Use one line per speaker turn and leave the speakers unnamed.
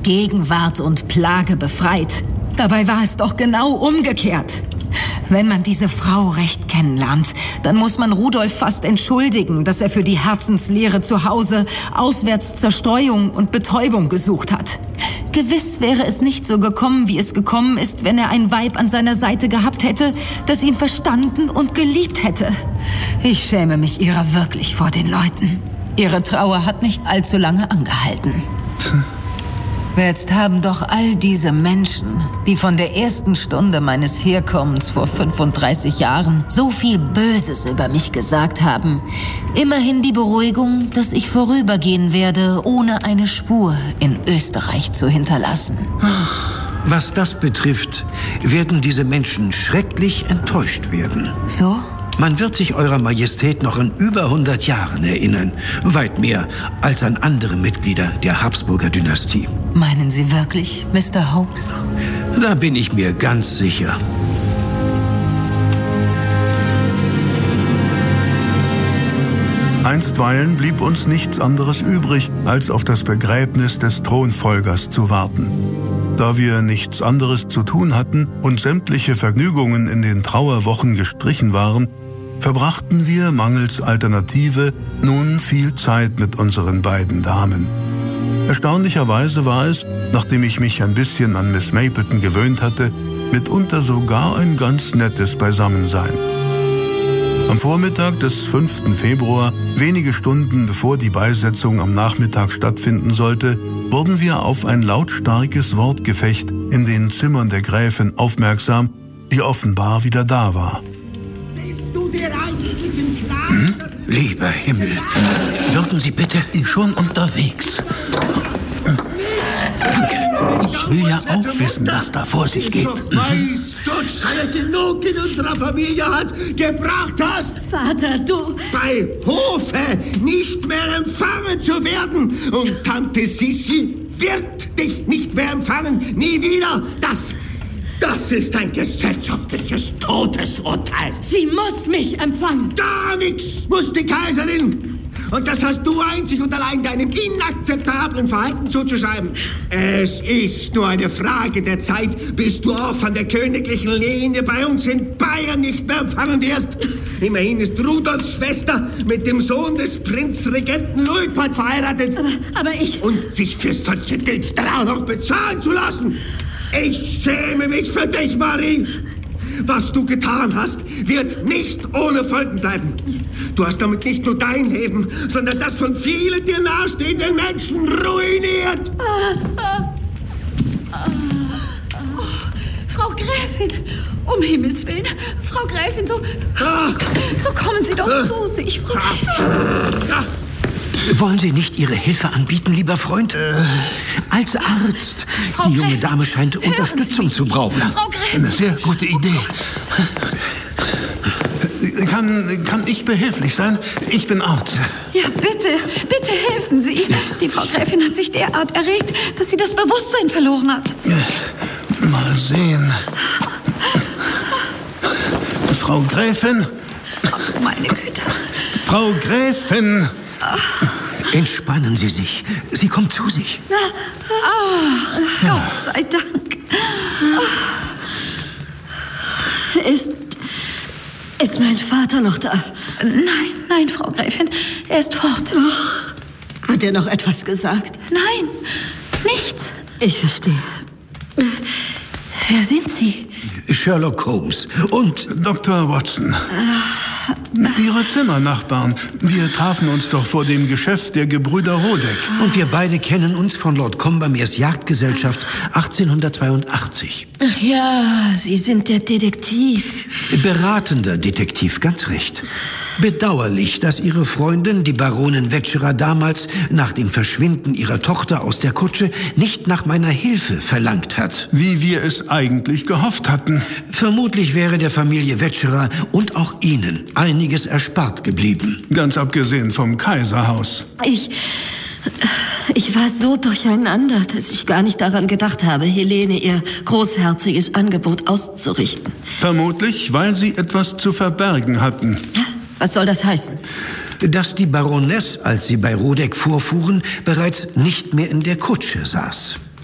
Gegenwart und Plage befreit. Dabei war es doch genau umgekehrt. Wenn man diese Frau recht kennenlernt, dann muss man Rudolf fast entschuldigen, dass er für die Herzenslehre zu Hause auswärts Zerstreuung und Betäubung gesucht hat. Gewiss wäre es nicht so gekommen, wie es gekommen ist, wenn er ein Weib an seiner Seite gehabt hätte, das ihn verstanden und geliebt hätte. Ich schäme mich ihrer wirklich vor den Leuten. Ihre Trauer hat nicht allzu lange angehalten. Jetzt haben doch all diese Menschen, die von der ersten Stunde meines Herkommens vor 35 Jahren so viel Böses über mich gesagt haben, immerhin die Beruhigung, dass ich vorübergehen werde, ohne eine Spur in Österreich zu hinterlassen.
Was das betrifft, werden diese Menschen schrecklich enttäuscht werden.
So?
Man wird sich Eurer Majestät noch in über 100 Jahren erinnern. Weit mehr als an andere Mitglieder der Habsburger Dynastie.
Meinen Sie wirklich, Mr. Holmes?
Da bin ich mir ganz sicher.
Einstweilen blieb uns nichts anderes übrig, als auf das Begräbnis des Thronfolgers zu warten. Da wir nichts anderes zu tun hatten und sämtliche Vergnügungen in den Trauerwochen gestrichen waren, verbrachten wir mangels Alternative nun viel Zeit mit unseren beiden Damen. Erstaunlicherweise war es, nachdem ich mich ein bisschen an Miss Mapleton gewöhnt hatte, mitunter sogar ein ganz nettes Beisammensein. Am Vormittag des 5. Februar, wenige Stunden bevor die Beisetzung am Nachmittag stattfinden sollte, wurden wir auf ein lautstarkes Wortgefecht in den Zimmern der Gräfin aufmerksam, die offenbar wieder da war.
Lieber Himmel, würden Sie bitte...
Schon unterwegs. Danke. Ich will ja auch wissen, was da vor sich geht.
Weiß Gott, sei genug in unserer Familie gebracht hast.
Vater, du...
Bei Hofe nicht mehr empfangen zu werden. Und Tante Sissi wird dich nicht mehr empfangen. Nie wieder. Das ist ein gesellschaftliches Todesurteil.
Sie muss mich empfangen.
Gar nichts muss die Kaiserin. Und das hast du einzig und allein deinem inakzeptablen Verhalten zuzuschreiben. Es ist nur eine Frage der Zeit, bis du auch von der königlichen Linie bei uns in Bayern nicht mehr empfangen wirst. Immerhin ist Rudolfs Schwester mit dem Sohn des Prinzregenten Luitpold verheiratet.
Aber ich...
Und sich für solche Dienste auch noch bezahlen zu lassen. Ich schäme mich für dich, Marie. Was du getan hast, wird nicht ohne Folgen bleiben. Du hast damit nicht nur dein Leben, sondern das von vielen dir nahestehenden Menschen ruiniert.
Frau Gräfin, um Himmels Willen. Frau Gräfin, so kommen Sie doch zu sich, Frau Gräfin.
Wollen Sie nicht Ihre Hilfe anbieten, lieber Freund? Als Arzt.
Frau
Die junge
Gräfin,
Dame scheint Unterstützung zu brauchen.
Frau Gräfin.
Eine sehr gute Idee. Kann ich behilflich sein? Ich bin Arzt.
Ja, bitte helfen Sie. Die Frau Gräfin hat sich derart erregt, dass sie das Bewusstsein verloren hat.
Mal sehen. Frau Gräfin?
Ach, meine Güte.
Frau Gräfin!
Entspannen Sie sich. Sie kommt zu sich.
Gott sei Dank. Ist mein Vater noch da? Nein, Frau Gräfin. Er ist fort.
Hat er noch etwas gesagt?
Nein, nichts.
Ich verstehe.
Wer sind Sie?
Sherlock Holmes und
Dr. Watson. Ihre Zimmernachbarn. Wir trafen uns doch vor dem Geschäft der Gebrüder Rodeck.
Und wir beide kennen uns von Lord Combermeres Jagdgesellschaft 1882.
Ach ja, Sie sind der Detektiv.
Beratender Detektiv, ganz recht. Bedauerlich, dass Ihre Freundin, die Baronin Vetscherer, damals nach dem Verschwinden ihrer Tochter aus der Kutsche nicht nach meiner Hilfe verlangt hat.
Wie wir es eigentlich gehofft hatten.
Vermutlich wäre der Familie Vetscherer und auch Ihnen einiges erspart geblieben.
Ganz abgesehen vom Kaiserhaus.
Ich war so durcheinander, dass ich gar nicht daran gedacht habe, Helene ihr großherziges Angebot auszurichten.
Vermutlich, weil Sie etwas zu verbergen hatten.
Was soll das heißen?
Dass die Baroness, als sie bei Rodeck vorfuhren, bereits nicht mehr in der Kutsche saß.